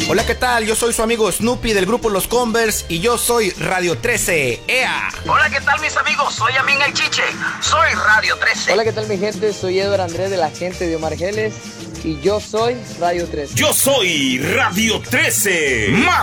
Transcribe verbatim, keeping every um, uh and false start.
Hola, ¿qué tal? Yo soy su amigo Snoopy del grupo Los Converse y yo soy Radio trece. ¡Ea! Hola, ¿qué tal, mis amigos? Soy Amin el Chiche. Soy Radio trece. Hola, ¿qué tal, mi gente? Soy Edward Andrés de la gente de Omar Geles y yo soy Radio trece. Yo soy Radio trece. Más